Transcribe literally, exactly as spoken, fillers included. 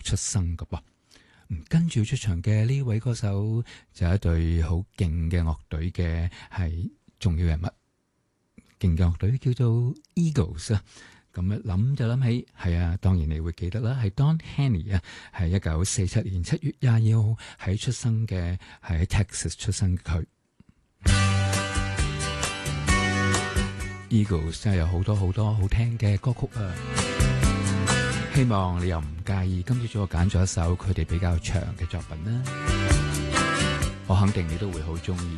出生㗎噃。嗯，跟住出場嘅呢位歌手就係一隊好勁嘅樂隊嘅係重要人物，勁嘅樂隊叫做 Eagles 啊。咁一諗就諗起，係啊，當然你會記得啦，係 Don Henley 啊，係一九四七年七月廿二號喺出生嘅，係喺 Texas 出生嘅佢。Eagles 真係有好多好多好聽嘅歌曲啊！希望你又唔介意，今朝早我揀咗一首佢哋比較長嘅作品啦，我肯定你都會好中意。